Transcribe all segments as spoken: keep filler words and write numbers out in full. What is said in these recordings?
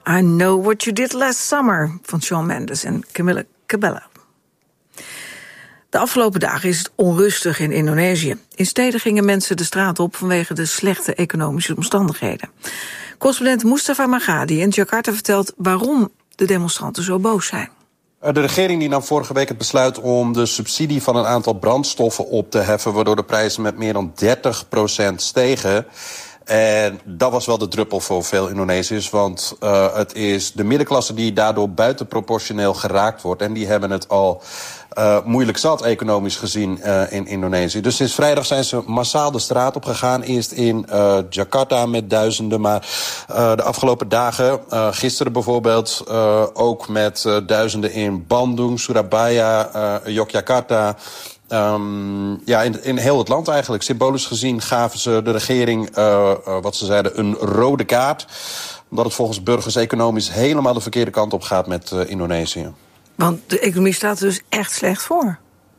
I Know What You Did Last Summer van Shawn Mendes en Camila Cabello. De afgelopen dagen is het onrustig in Indonesië. In steden gingen mensen de straat op vanwege de slechte economische omstandigheden. Correspondent Mustafa Magadi in Jakarta vertelt waarom de demonstranten zo boos zijn. De regering die nam vorige week het besluit om de subsidie van een aantal brandstoffen op te heffen, waardoor de prijzen met meer dan dertig procent stegen. En dat was wel de druppel voor veel Indonesiërs, want uh, het is de middenklasse die daardoor buitenproportioneel geraakt wordt. En die hebben het al uh, moeilijk zat, economisch gezien, uh, in Indonesië. Dus sinds vrijdag zijn ze massaal de straat op gegaan. Eerst in uh, Jakarta met duizenden, maar uh, de afgelopen dagen, uh, gisteren bijvoorbeeld, uh, ook met uh, duizenden in Bandung, Surabaya, uh, Yogyakarta. Um, ja, in, in heel het land eigenlijk. Symbolisch gezien gaven ze de regering, uh, uh, wat ze zeiden, een rode kaart. Omdat het volgens burgers economisch helemaal de verkeerde kant op gaat met uh, Indonesië. Want de economie staat er dus echt slecht voor.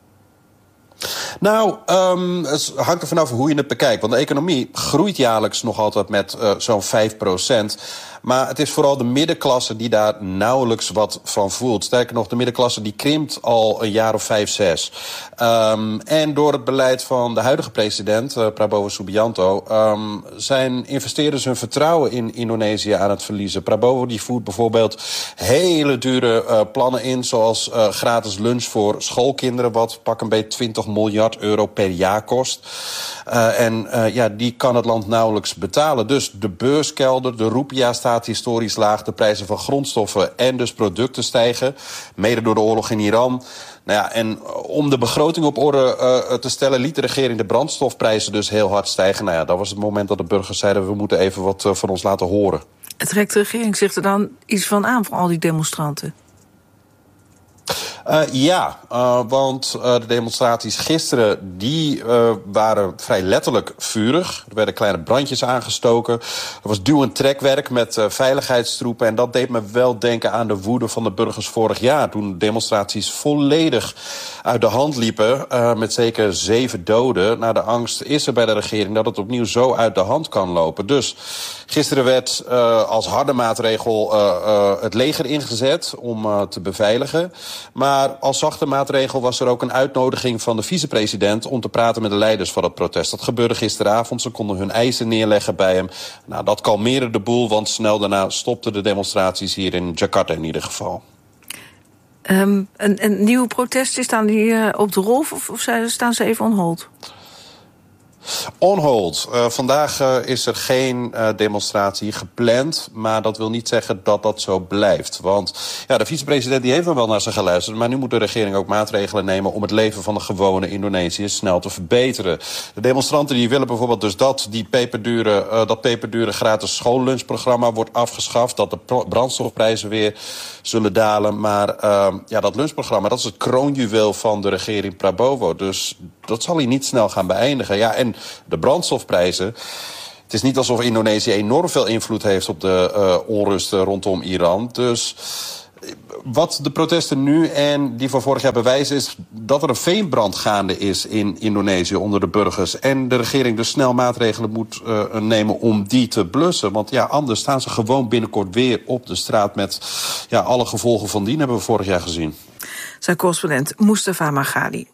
Nou, um, het hangt er vanaf hoe je het bekijkt. Want de economie groeit jaarlijks nog altijd met uh, zo'n vijf procent. Maar het is vooral de middenklasse die daar nauwelijks wat van voelt. Sterker nog, de middenklasse die krimpt al een jaar of vijf, zes. Um, en door het beleid van de huidige president, uh, Prabowo Subianto, Um, zijn investeerders hun vertrouwen in Indonesië aan het verliezen. Prabowo die voert bijvoorbeeld hele dure uh, plannen in, zoals uh, gratis lunch voor schoolkinderen, wat pak een beetje twintig miljard euro per jaar kost. Uh, en uh, ja, die kan het land nauwelijks betalen. Dus de beurskelder, de roepia staat historisch laag, de prijzen van grondstoffen en dus producten stijgen, mede door de oorlog in Iran. Nou ja, en om de begroting op orde uh, te stellen, liet de regering de brandstofprijzen dus heel hard stijgen. Nou ja, dat was het moment dat de burgers zeiden, we moeten even wat uh, van ons laten horen. Trekt de regering zich er dan iets van aan, van al die demonstranten? Uh, ja, uh, want uh, de demonstraties gisteren die uh, waren vrij letterlijk vurig. Er werden kleine brandjes aangestoken. Er was duw- en trekwerk met uh, veiligheidstroepen. En dat deed me wel denken aan de woede van de burgers vorig jaar, toen de demonstraties volledig uit de hand liepen, uh, met zeker zeven doden. Nou, de angst is er bij de regering dat het opnieuw zo uit de hand kan lopen. Dus gisteren werd uh, als harde maatregel uh, uh, het leger ingezet om uh, te beveiligen. Maar als zachte maatregel was er ook een uitnodiging van de vicepresident om te praten met de leiders van het protest. Dat gebeurde gisteravond. Ze konden hun eisen neerleggen bij hem. Nou, dat kalmeerde de boel, want snel daarna stopten de demonstraties hier in Jakarta in ieder geval. Um, een, een nieuwe protesten staan die uh, op de rol of, of staan ze even on hold? On hold. Uh, vandaag uh, is er geen uh, demonstratie gepland, maar dat wil niet zeggen dat dat zo blijft. Want ja, de vicepresident die heeft dan wel naar ze geluisterd, maar nu moet de regering ook maatregelen nemen om het leven van de gewone Indonesiërs snel te verbeteren. De demonstranten die willen bijvoorbeeld dus dat die peperdure, uh, dat peperdure gratis schoollunchprogramma wordt afgeschaft, dat de brandstofprijzen weer zullen dalen. Maar uh, ja, dat lunchprogramma, dat is het kroonjuweel van de regering Prabowo. Dus dat zal hij niet snel gaan beëindigen. Ja, en de brandstofprijzen. Het is niet alsof Indonesië enorm veel invloed heeft op de uh, onrusten rondom Iran. Dus wat de protesten nu en die van vorig jaar bewijzen is dat er een veenbrand gaande is in Indonesië onder de burgers. En de regering dus snel maatregelen moet uh, nemen om die te blussen. Want ja, anders staan ze gewoon binnenkort weer op de straat met ja, alle gevolgen van dien hebben we vorig jaar gezien. Zijn correspondent Mustafa Magadi.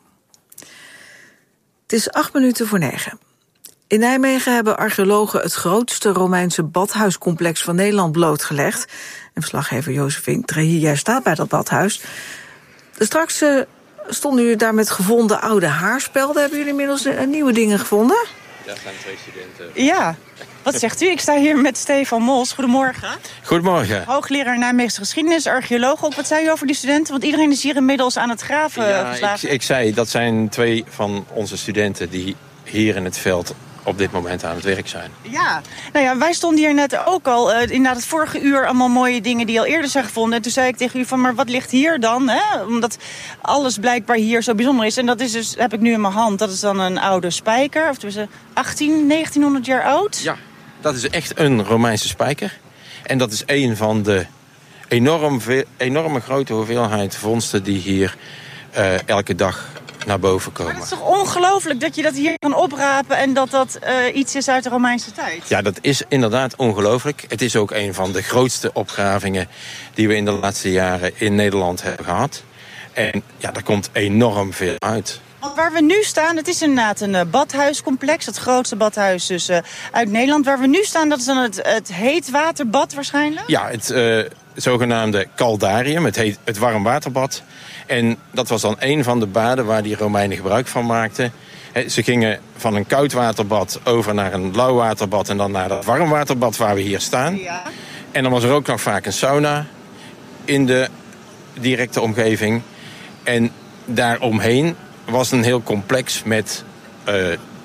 Het is acht minuten voor negen. In Nijmegen hebben archeologen het grootste Romeinse badhuiscomplex van Nederland blootgelegd. En verslaggever Josephine Trehi, jij staat bij dat badhuis. Straks uh, stonden jullie daar met gevonden oude haarspelden. Hebben jullie inmiddels uh, nieuwe dingen gevonden? Daar staan twee studenten. Ja, wat zegt u? Ik sta hier met Stefan Mols. Goedemorgen. Goedemorgen. Hoogleraar Nijmeegse geschiedenis, archeoloog. Ook wat zei u over die studenten? Want iedereen is hier inmiddels aan het graven ja, geslagen. Ik, ik zei, dat zijn twee van onze studenten die hier in het veld op dit moment aan het werk zijn. Ja, nou ja, wij stonden hier net ook al, uh, inderdaad het vorige uur, allemaal mooie dingen die al eerder zijn gevonden. En toen zei ik tegen u van, maar wat ligt hier dan? Hè? Omdat alles blijkbaar hier zo bijzonder is. En dat is dus, heb ik nu in mijn hand, dat is dan een oude spijker. Of tussen achttien, negentienhonderd jaar oud. Ja, dat is echt een Romeinse spijker. En dat is een van de enorm veel, enorme grote hoeveelheid vondsten die hier uh, elke dag naar boven komen. Maar het is toch ongelooflijk dat je dat hier kan oprapen en dat dat uh, iets is uit de Romeinse tijd? Ja, dat is inderdaad ongelooflijk. Het is ook een van de grootste opgravingen die we in de laatste jaren in Nederland hebben gehad. En ja, daar komt enorm veel uit. Want waar we nu staan, het is inderdaad een uh, badhuiscomplex. Het grootste badhuis dus, uh, uit Nederland. Waar we nu staan, dat is dan het, het heetwaterbad waarschijnlijk? Ja, het uh, zogenaamde caldarium, het, heet, het warmwaterbad. En dat was dan een van de baden waar die Romeinen gebruik van maakten. He, ze gingen van een koudwaterbad over naar een lauwwaterbad en dan naar dat warmwaterbad waar we hier staan. Ja. En dan was er ook nog vaak een sauna in de directe omgeving. En daaromheen was een heel complex met uh,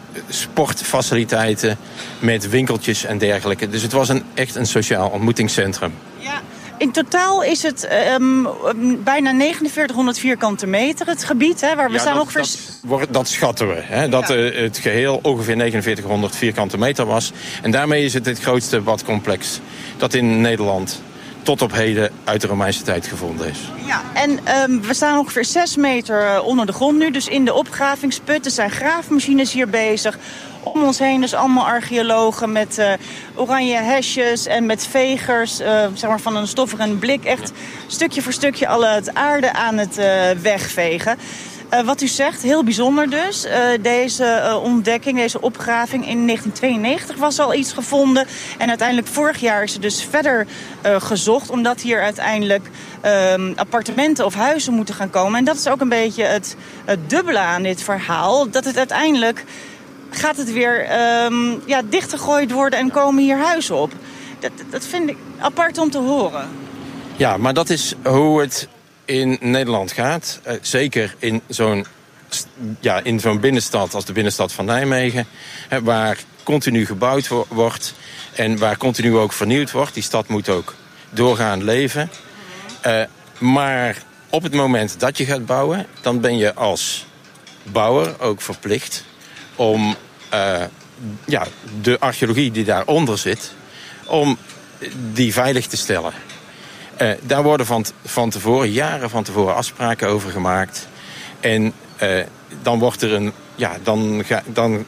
sportfaciliteiten, met winkeltjes en dergelijke. Dus het was een, echt een sociaal ontmoetingscentrum. Ja. In totaal is het um, um, bijna negenenveertighonderd vierkante meter, het gebied, hè, waar we ja, staan dat, ongeveer... Dat, dat schatten we, hè, dat ja. uh, het geheel ongeveer negenenveertighonderd vierkante meter was. En daarmee is het het grootste badcomplex dat in Nederland tot op heden uit de Romeinse tijd gevonden is. Ja, en um, we staan ongeveer zes meter onder de grond nu, dus in de opgravingsput. Er zijn graafmachines hier bezig. Om ons heen dus allemaal archeologen met uh, oranje hesjes en met vegers, uh, zeg maar van een stofferende blik. Echt stukje voor stukje al het aarde aan het uh, wegvegen. Uh, wat u zegt, heel bijzonder dus. Uh, deze uh, ontdekking, deze opgraving in negentien tweeënnegentig was al iets gevonden. En uiteindelijk vorig jaar is er dus verder uh, gezocht, omdat hier uiteindelijk um, appartementen of huizen moeten gaan komen. En dat is ook een beetje het, het dubbele aan dit verhaal. Dat het uiteindelijk gaat het weer um, ja, dichtgegooid worden en komen hier huizen op. Dat, dat vind ik apart om te horen. Ja, maar dat is hoe het in Nederland gaat. Uh, zeker in zo'n, ja, in zo'n binnenstad als de binnenstad van Nijmegen. Hè, waar continu gebouwd wo- wordt en waar continu ook vernieuwd wordt. Die stad moet ook doorgaan leven. Uh, maar op het moment dat je gaat bouwen, dan ben je als bouwer ook verplicht om uh, ja, de archeologie die daaronder zit, om die veilig te stellen. Uh, daar worden van, t- van tevoren, jaren van tevoren afspraken over gemaakt. En uh, dan wordt er een, ja, dan, ga, dan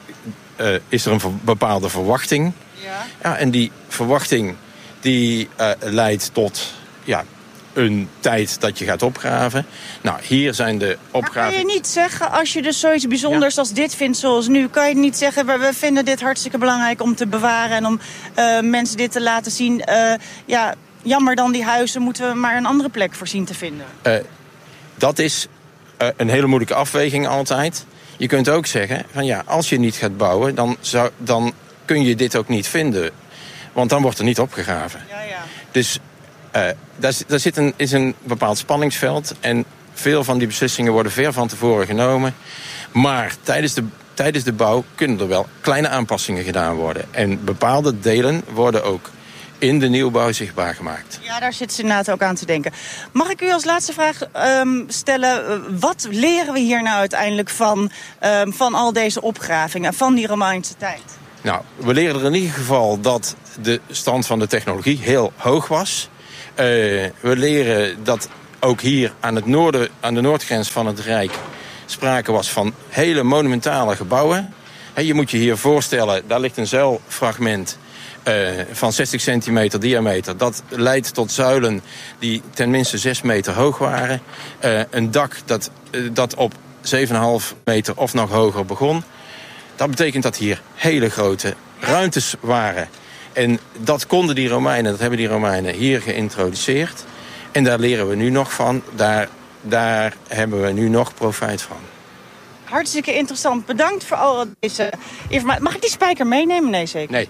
uh, is er een ver- bepaalde verwachting. Ja. Ja, en die verwachting die uh, leidt tot ja, een tijd dat je gaat opgraven. Nou, hier zijn de opgravingen. Maar kan je niet zeggen, als je dus zoiets bijzonders ja. als dit vindt, zoals nu, kan je niet zeggen, we vinden dit hartstikke belangrijk om te bewaren en om uh, mensen dit te laten zien. Uh, ja, jammer dan die huizen, moeten we maar een andere plek voor zien te vinden. Uh, dat is uh, een hele moeilijke afweging altijd. Je kunt ook zeggen, van ja, als je niet gaat bouwen, dan, zou, dan kun je dit ook niet vinden. Want dan wordt er niet opgegraven. Ja, ja. Dus uh, daar, daar zit een, is een bepaald spanningsveld. En veel van die beslissingen worden ver van tevoren genomen. Maar tijdens de, tijdens de bouw kunnen er wel kleine aanpassingen gedaan worden. En bepaalde delen worden ook in de nieuwbouw zichtbaar gemaakt. Ja, daar zit ze inderdaad ook aan te denken. Mag ik u als laatste vraag um, stellen, wat leren we hier nou uiteindelijk van, um, van al deze opgravingen, van die Romeinse tijd? Nou, we leren er in ieder geval dat de stand van de technologie heel hoog was. Uh, we leren dat ook hier aan, het noorden, aan de noordgrens van het Rijk sprake was van hele monumentale gebouwen. He, je moet je hier voorstellen, daar ligt een zuilfragment Uh, van zestig centimeter diameter. Dat leidt tot zuilen die ten minste zes meter hoog waren. Uh, een dak dat, uh, dat op zeven komma vijf meter of nog hoger begon. Dat betekent dat hier hele grote ruimtes waren. En dat konden die Romeinen, dat hebben die Romeinen hier geïntroduceerd. En daar leren we nu nog van. Daar, daar hebben we nu nog profijt van. Hartstikke interessant. Bedankt voor al deze informatie. Mag ik die spijker meenemen? Nee, zeker. Nee.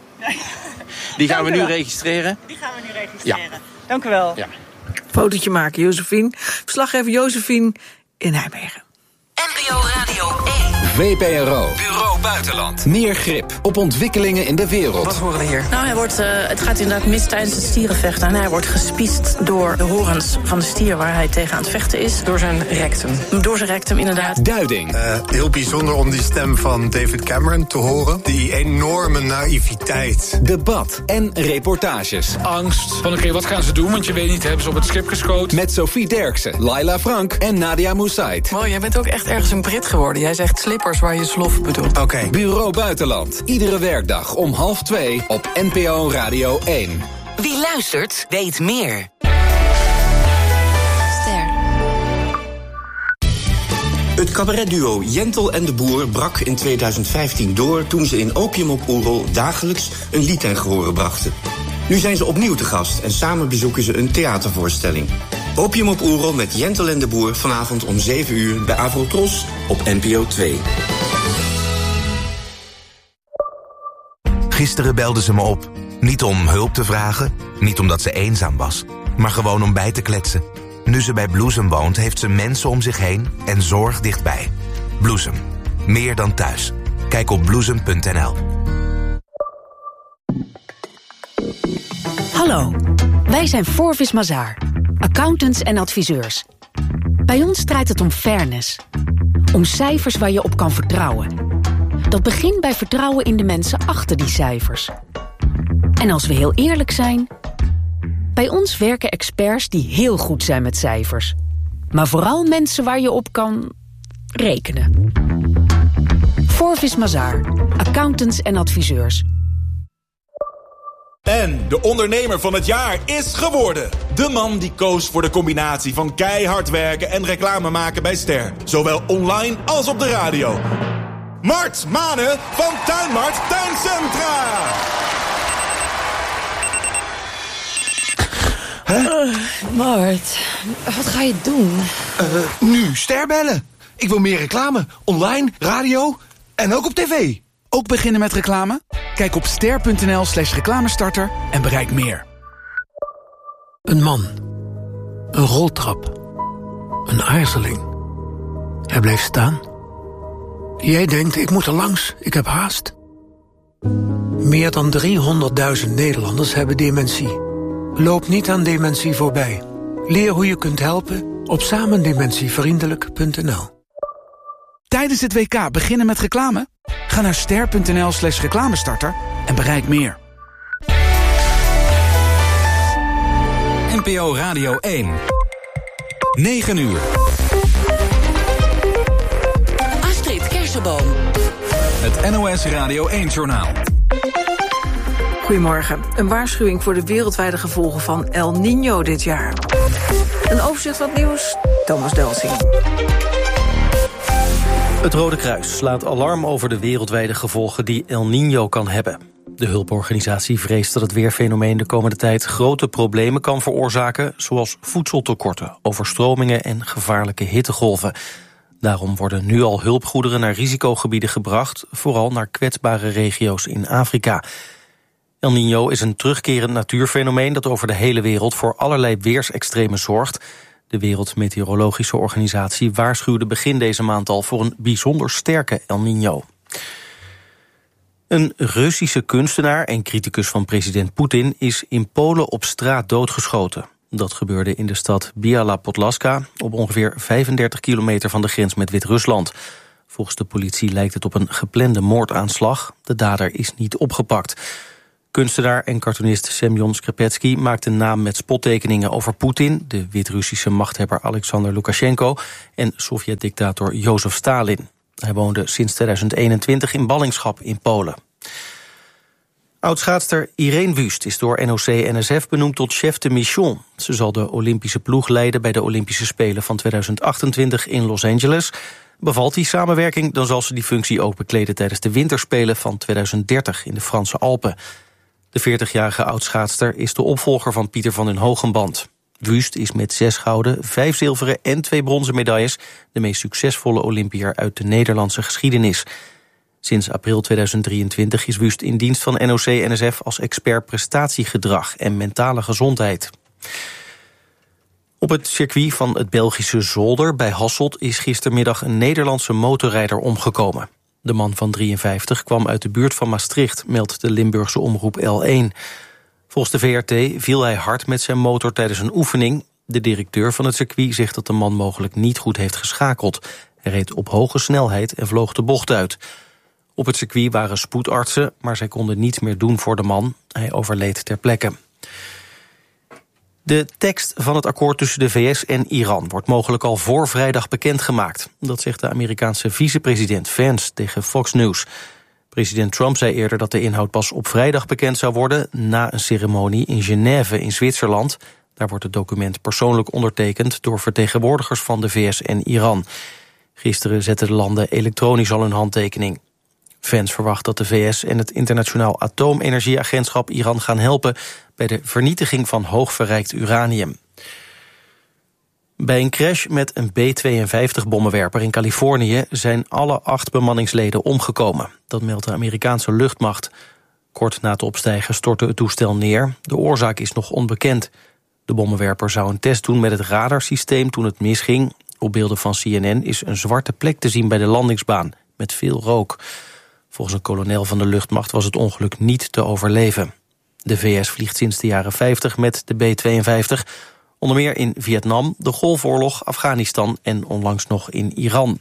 Die gaan we nu registreren. Die gaan we nu registreren. Ja. Dank u wel. Ja. Fotootje maken, Josephine. Verslaggever Josephine in Nijmegen. N P O Radio één. V P R O. Bureau Buitenland. Meer grip op ontwikkelingen in de wereld. Wat horen we hier? Nou, hij wordt, uh, het gaat inderdaad mis tijdens het stierenvechten. En hij wordt gespiest door de horens van de stier waar hij tegen aan het vechten is. Door zijn rectum. Door zijn rectum, inderdaad. Duiding. Uh, heel bijzonder om die stem van David Cameron te horen. Die enorme naïviteit. Debat en reportages. Angst. Van oké, okay, wat gaan ze doen? Want je weet niet, hebben ze op het schip geschoten? Met Sophie Derksen, Laila Frank en Nadia Moussaid. Wow, jij bent ook echt ergens een Brit geworden. Jij zegt slippers waar je slof bedoelt. Oké. Okay. Bureau Buitenland. Iedere werkdag om half twee op N P O Radio één. Wie luistert, weet meer. Ster. Het cabaretduo Jentel en de Boer brak in tweeduizend vijftien door toen ze in Opium op Oerol dagelijks een lied ten gehore brachten. Nu zijn ze opnieuw te gast en samen bezoeken ze een theatervoorstelling. Opium op Oerol met Jentel en de Boer vanavond om zeven uur bij Avrotros op N P O twee. Gisteren belde ze me op. Niet om hulp te vragen, niet omdat ze eenzaam was, maar gewoon om bij te kletsen. Nu ze bij Bloesem woont, heeft ze mensen om zich heen en zorg dichtbij. Bloesem. Meer dan thuis. Kijk op bloesem punt n l. Hallo, wij zijn Forvis Mazars, accountants en adviseurs. Bij ons draait het om fairness. Om cijfers waar je op kan vertrouwen. Dat begint bij vertrouwen in de mensen achter die cijfers. En als we heel eerlijk zijn, bij ons werken experts die heel goed zijn met cijfers. Maar vooral mensen waar je op kan rekenen. Forvis Mazars, accountants en adviseurs. En de ondernemer van het jaar is geworden. De man die koos voor de combinatie van keihard werken en reclame maken bij Ster. Zowel online als op de radio. Mart Manen van Tuinmart Tuincentra. Huh? Uh, Mart, wat ga je doen? Uh, nu Ster bellen. Ik wil meer reclame. Online, radio en ook op tv. Ook beginnen met reclame? Kijk op ster punt n l slash reclamestarter en bereik meer. Een man. Een roltrap. Een aarzeling. Hij bleef staan. Jij denkt, ik moet er langs, ik heb haast. Meer dan driehonderdduizend Nederlanders hebben dementie. Loop niet aan dementie voorbij. Leer hoe je kunt helpen op samendementievriendelijk punt n l. Tijdens het W K beginnen met reclame? Ga naar ster punt n l slash reclamestarter en bereik meer. N P O Radio één. negen uur. Astrid Kersenboom. Het N O S Radio één-journaal. Goedemorgen. Een waarschuwing voor de wereldwijde gevolgen van El Niño dit jaar. Een overzicht van het nieuws, Thomas Delsing. Het Rode Kruis slaat alarm over de wereldwijde gevolgen die El Niño kan hebben. De hulporganisatie vreest dat het weerfenomeen de komende tijd grote problemen kan veroorzaken, zoals voedseltekorten, overstromingen en gevaarlijke hittegolven. Daarom worden nu al hulpgoederen naar risicogebieden gebracht, vooral naar kwetsbare regio's in Afrika. El Niño is een terugkerend natuurfenomeen dat over de hele wereld voor allerlei weersextremen zorgt. De Wereldmeteorologische Organisatie waarschuwde begin deze maand al voor een bijzonder sterke El Niño. Een Russische kunstenaar en criticus van president Poetin is in Polen op straat doodgeschoten. Dat gebeurde in de stad Biała Podlaska, op ongeveer vijfendertig kilometer van de grens met Wit-Rusland. Volgens de politie lijkt het op een geplande moordaanslag. De dader is niet opgepakt. Kunstenaar en cartoonist Semyon Skrepetsky maakte een naam met spottekeningen over Poetin, de Wit-Russische machthebber Alexander Lukasjenko en Sovjet-dictator Jozef Stalin. Hij woonde sinds tweeduizend eenentwintig in ballingschap in Polen. Oudschaatster Irene Wust is door N O C N S F benoemd tot chef de mission. Ze zal de Olympische ploeg leiden bij de Olympische Spelen van tweeduizend achtentwintig in Los Angeles. Bevalt die samenwerking, dan zal ze die functie ook bekleden tijdens de winterspelen van tweeduizend dertig in de Franse Alpen. De veertigjarige oudschaatster is de opvolger van Pieter van den Hogenband. Wust is met zes gouden, vijf zilveren en twee bronzen medailles de meest succesvolle Olympiër uit de Nederlandse geschiedenis. Sinds april tweeduizend drieëntwintig is Wust in dienst van N O C N S F als expert prestatiegedrag en mentale gezondheid. Op het circuit van het Belgische Zolder bij Hasselt is gistermiddag een Nederlandse motorrijder omgekomen. De man van drieënvijftig kwam uit de buurt van Maastricht, meldt de Limburgse omroep L één. Volgens de V R T viel hij hard met zijn motor tijdens een oefening. De directeur van het circuit zegt dat de man mogelijk niet goed heeft geschakeld. Hij reed op hoge snelheid en vloog de bocht uit. Op het circuit waren spoedartsen, maar zij konden niets meer doen voor de man. Hij overleed ter plekke. De tekst van het akkoord tussen de V S en Iran wordt mogelijk al voor vrijdag bekendgemaakt. Dat zegt de Amerikaanse vicepresident Vance tegen Fox News. President Trump zei eerder dat de inhoud pas op vrijdag bekend zou worden, na een ceremonie in Genève in Zwitserland. Daar wordt het document persoonlijk ondertekend door vertegenwoordigers van de V S en Iran. Gisteren zetten de landen elektronisch al hun handtekening. Vance verwacht dat de V S en het Internationaal Atoomenergieagentschap Iran gaan helpen bij de vernietiging van hoogverrijkt uranium. Bij een crash met een B tweeënvijftig-bommenwerper in Californië zijn alle acht bemanningsleden omgekomen. Dat meldt de Amerikaanse luchtmacht. Kort na het opstijgen stortte het toestel neer. De oorzaak is nog onbekend. De bommenwerper zou een test doen met het radarsysteem toen het misging. Op beelden van C N N is een zwarte plek te zien bij de landingsbaan, met veel rook. Volgens een kolonel van de luchtmacht was het ongeluk niet te overleven. De V S vliegt sinds de jaren vijftig met de B tweeënvijftig... onder meer in Vietnam, de Golfoorlog, Afghanistan en onlangs nog in Iran.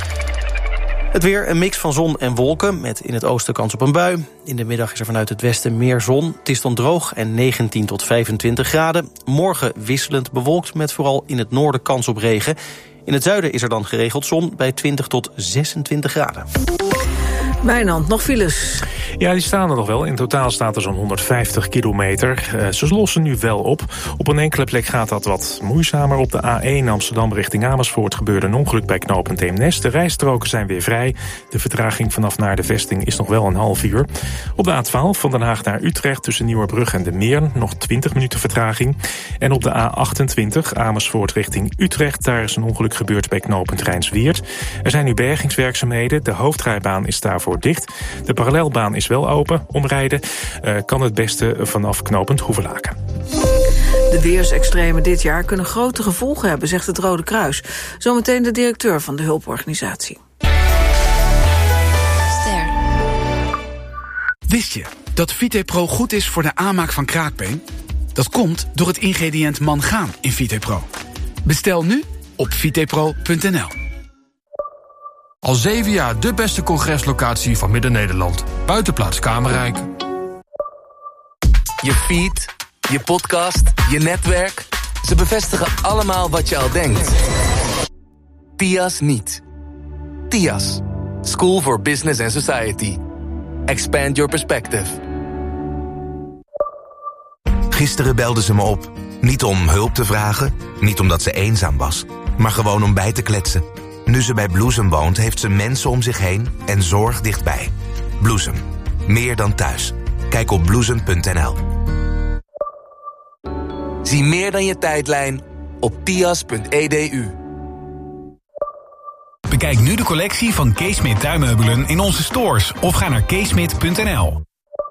Het weer, een mix van zon en wolken, met in het oosten kans op een bui. In de middag is er vanuit het westen meer zon. Het is dan droog en negentien tot vijfentwintig graden. Morgen wisselend bewolkt, met vooral in het noorden kans op regen. In het zuiden is er dan geregeld zon bij twintig tot zesentwintig graden. Wijnand, nog files? Ja, die staan er nog wel. In totaal staat er zo'n honderdvijftig kilometer. Uh, ze lossen nu wel op. Op een enkele plek gaat dat wat moeizamer. Op de A één Amsterdam richting Amersfoort gebeurde een ongeluk bij knooppunt Eemnes. De rijstroken zijn weer vrij. De vertraging vanaf naar de vesting is nog wel een half uur. Op de A twaalf van Den Haag naar Utrecht tussen Nieuwerbrug en de Meern nog twintig minuten vertraging. En op de A achtentwintig Amersfoort richting Utrecht. Daar is een ongeluk gebeurd bij knooppunt Rijnsweert. Er zijn nu bergingswerkzaamheden. De hoofdrijbaan is daarvoor dicht. De parallelbaan is wel open. Omrijden uh, kan het beste vanaf knooppunt Hoevelaken. De weersextremen dit jaar kunnen grote gevolgen hebben, zegt het Rode Kruis. Zometeen de directeur van de hulporganisatie. Ster. Wist je dat VitePro goed is voor de aanmaak van kraakbeen? Dat komt door het ingrediënt mangaan in VitePro. Bestel nu op vitepro punt n l. Al zeven jaar de beste congreslocatie van Midden-Nederland. Buitenplaats Kamerrijk. Je feed, je podcast, je netwerk. Ze bevestigen allemaal wat je al denkt. T I A S niet. T I A S. School for Business and Society. Expand your perspective. Gisteren belde ze me op. Niet om hulp te vragen, niet omdat ze eenzaam was, maar gewoon om bij te kletsen. Nu ze bij Bloesem woont, heeft ze mensen om zich heen en zorg dichtbij. Bloesem. Meer dan thuis. Kijk op bloesem punt n l. Zie meer dan je tijdlijn op tias punt e d u. Bekijk nu de collectie van Keesmit tuinmeubelen in onze stores of ga naar keesmit punt n l.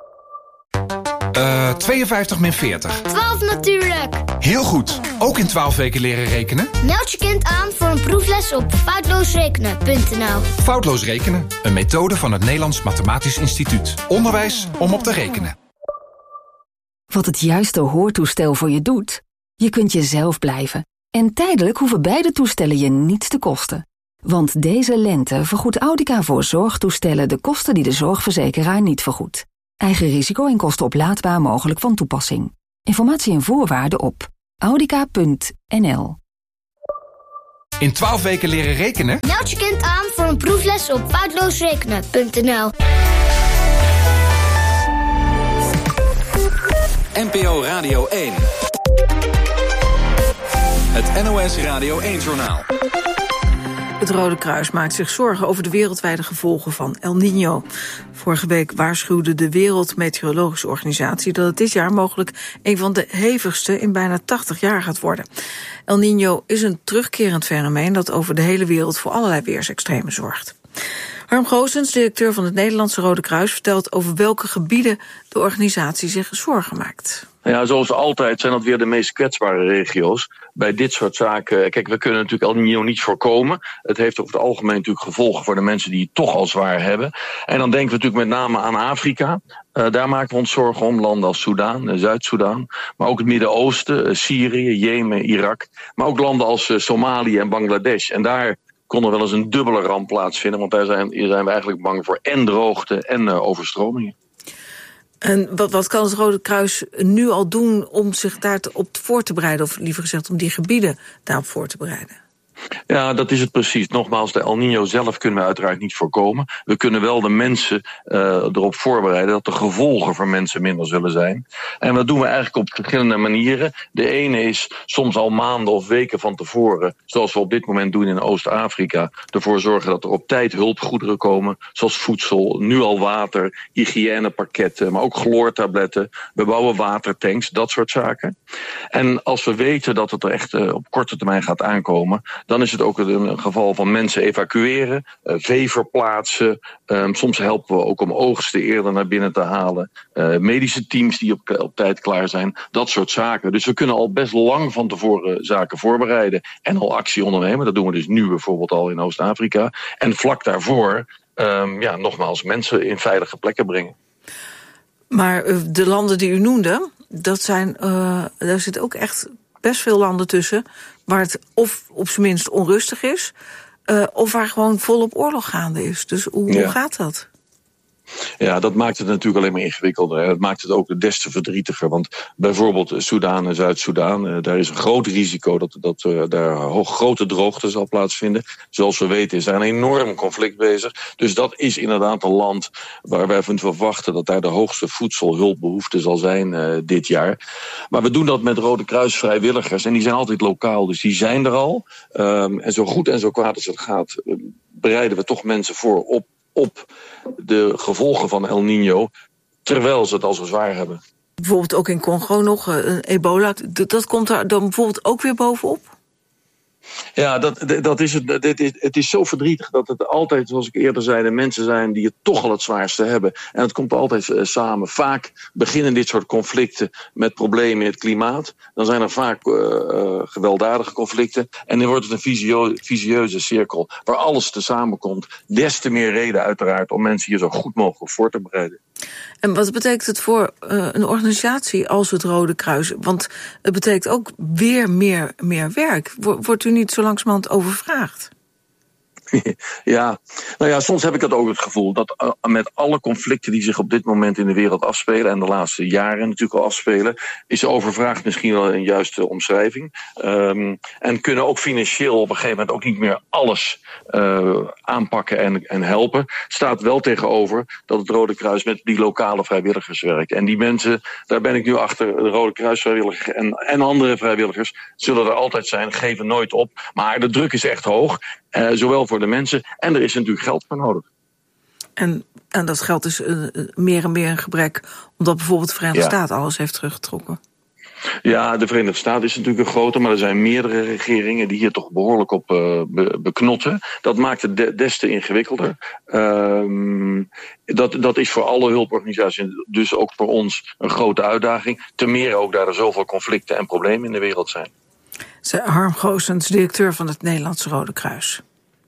Uh, tweeënvijftig min veertig. twaalf natuurlijk. Heel goed. Ook in twaalf weken leren rekenen? Meld je kind aan voor een proefles op foutloosrekenen punt n l. Foutloos rekenen. Een methode van het Nederlands Mathematisch Instituut. Onderwijs om op te rekenen. Wat het juiste hoortoestel voor je doet? Je kunt jezelf blijven. En tijdelijk hoeven beide toestellen je niets te kosten. Want deze lente vergoedt Audica voor zorgtoestellen de kosten die de zorgverzekeraar niet vergoedt. Eigen risico en kosten oplaadbaar mogelijk van toepassing. Informatie en voorwaarden op audica punt n l. In twaalf weken leren rekenen? Meld je kind aan voor een proefles op foutloosrekenen punt n l. N P O Radio één. Het N O S Radio één-journaal. Het Rode Kruis maakt zich zorgen over de wereldwijde gevolgen van El Niño. Vorige week waarschuwde de Wereldmeteorologische Organisatie dat het dit jaar mogelijk een van de hevigste in bijna tachtig jaar gaat worden. El Niño is een terugkerend fenomeen dat over de hele wereld voor allerlei weersextremen zorgt. Harm Goossens, directeur van het Nederlandse Rode Kruis, vertelt over welke gebieden de organisatie zich zorgen maakt. Nou ja, zoals altijd zijn dat weer de meest kwetsbare regio's. Bij dit soort zaken, kijk, we kunnen natuurlijk El Niño niet voorkomen. Het heeft over het algemeen natuurlijk gevolgen voor de mensen die het toch al zwaar hebben. En dan denken we natuurlijk met name aan Afrika. Uh, daar maken we ons zorgen om, landen als Soedan, uh, Zuid-Soedan. Maar ook het Midden-Oosten, uh, Syrië, Jemen, Irak. Maar ook landen als uh, Somalië en Bangladesh. En daar kon er wel eens een dubbele ramp plaatsvinden. Want daar zijn, daar zijn we eigenlijk bang voor en droogte en uh, overstromingen. En wat, wat kan het Rode Kruis nu al doen om zich daarop voor te bereiden? Of liever gezegd om die gebieden daarop voor te bereiden? Ja, dat is het precies. Nogmaals, de El Niño zelf kunnen we uiteraard niet voorkomen. We kunnen wel de mensen uh, erop voorbereiden dat de gevolgen voor mensen minder zullen zijn. En dat doen we eigenlijk op verschillende manieren. De ene is soms al maanden of weken van tevoren, zoals we op dit moment doen in Oost-Afrika, ervoor zorgen dat er op tijd hulpgoederen komen, zoals voedsel, nu al water, hygiënepakketten, maar ook chloortabletten. We bouwen watertanks, dat soort zaken. En als we weten dat het er echt uh, op korte termijn gaat aankomen, dan is het ook een geval van mensen evacueren, uh, vee verplaatsen. Um, soms helpen we ook om oogsten eerder naar binnen te halen. Uh, medische teams die op, op tijd klaar zijn. Dat soort zaken. Dus we kunnen al best lang van tevoren zaken voorbereiden en al actie ondernemen. Dat doen we dus nu bijvoorbeeld al in Oost-Afrika. En vlak daarvoor, um, ja, nogmaals, mensen in veilige plekken brengen. Maar uh, de landen die u noemde, dat zijn, uh, daar zit ook echt best veel landen tussen waar het of op zijn minst onrustig is, uh, of waar gewoon volop oorlog gaande is. Dus hoe, ja. hoe gaat dat? Ja, dat maakt het natuurlijk alleen maar ingewikkelder. Dat maakt het ook des te verdrietiger. Want bijvoorbeeld Soedan en Zuid-Soedan, daar is een groot risico dat, dat uh, daar hoog, grote droogte zal plaatsvinden. Zoals we weten is daar een enorm conflict bezig. Dus dat is inderdaad een land waar wij van verwachten dat daar de hoogste voedselhulpbehoefte zal zijn uh, dit jaar. Maar we doen dat met Rode Kruis vrijwilligers en die zijn altijd lokaal. Dus die zijn er al. Um, en zo goed en zo kwaad als het gaat, uh, bereiden we toch mensen voor op op de gevolgen van El Niño, terwijl ze het al zo zwaar hebben. Bijvoorbeeld ook in Congo nog, uh, ebola, dat, dat komt daar dan bijvoorbeeld ook weer bovenop? Ja, dat, dat is het, dit is, het is zo verdrietig dat het altijd, zoals ik eerder zei, de mensen zijn die het toch al het zwaarste hebben. En het komt altijd uh, samen. Vaak beginnen dit soort conflicten met problemen in het klimaat. Dan zijn er vaak uh, uh, gewelddadige conflicten. En dan wordt het een visieuze, visieuze cirkel waar alles te samenkomt. Des te meer reden uiteraard om mensen hier zo goed mogelijk voor te bereiden. En wat betekent het voor uh, een organisatie als het Rode Kruis? Want het betekent ook weer meer, meer werk. Wordt u niet zo langzamerhand overvraagd? Ja, nou ja, soms heb ik dat ook het gevoel dat uh, met alle conflicten die zich op dit moment in de wereld afspelen en de laatste jaren natuurlijk al afspelen, is overvraagd misschien wel een juiste omschrijving. Um, en kunnen ook financieel op een gegeven moment ook niet meer alles uh, aanpakken en, en helpen. Staat wel tegenover dat het Rode Kruis met die lokale vrijwilligers werkt. En die mensen, daar ben ik nu achter, de Rode Kruis vrijwilligers en, en andere vrijwilligers zullen er altijd zijn, geven nooit op. Maar de druk is echt hoog. Uh, zowel voor de mensen, en er is natuurlijk geld voor nodig. En, en dat geld is uh, meer en meer een gebrek, omdat bijvoorbeeld de Verenigde ja. Staten alles heeft teruggetrokken. Ja, de Verenigde Staten is natuurlijk een grote, maar er zijn meerdere regeringen die hier toch behoorlijk op uh, be, beknotten. Dat maakt het de, des te ingewikkelder. Um, dat, dat is voor alle hulporganisaties, dus ook voor ons, een grote uitdaging. Ten meer ook daar er zoveel conflicten en problemen in de wereld zijn. Zei Harm Goossens, directeur van het Nederlandse Rode Kruis.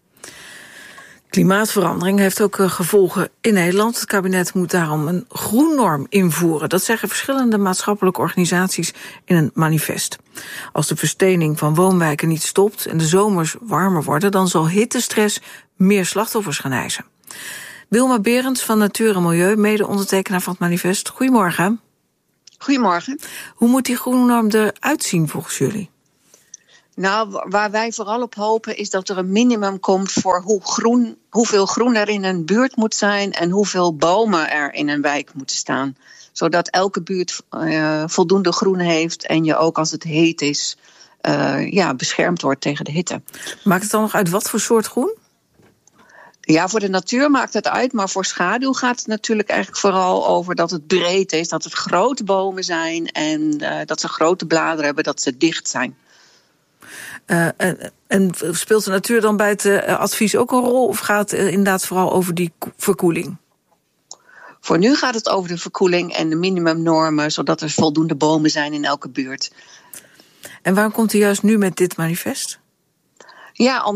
Klimaatverandering heeft ook gevolgen in Nederland. Het kabinet moet daarom een groennorm invoeren. Dat zeggen verschillende maatschappelijke organisaties in een manifest. Als de verstening van woonwijken niet stopt en de zomers warmer worden, dan zal hittestress meer slachtoffers gaan eisen. Wilma Berends van Natuur en Milieu, mede-ondertekenaar van het manifest. Goedemorgen. Goedemorgen. Hoe moet die groennorm eruit zien volgens jullie? Nou, waar wij vooral op hopen is dat er een minimum komt voor hoe groen, hoeveel groen er in een buurt moet zijn en hoeveel bomen er in een wijk moeten staan. Zodat elke buurt uh, voldoende groen heeft en je ook als het heet is, uh, ja, beschermd wordt tegen de hitte. Maakt het dan nog uit wat voor soort groen? Ja, voor de natuur maakt het uit, maar voor schaduw gaat het natuurlijk eigenlijk vooral over dat het breed is, dat het grote bomen zijn en uh, dat ze grote bladeren hebben, dat ze dicht zijn. Uh, en, en speelt de natuur dan bij het uh, advies ook een rol? Of gaat het uh, inderdaad vooral over die ko- verkoeling? Voor nu gaat het over de verkoeling en de minimumnormen, zodat er voldoende bomen zijn in elke buurt. En waarom komt u juist nu met dit manifest? Ja,